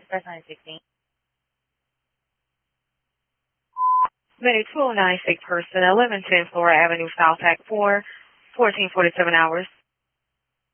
Express 916. Mayday 209, sick person, 1110 Flora Avenue, South Pack 4, 1447 hours.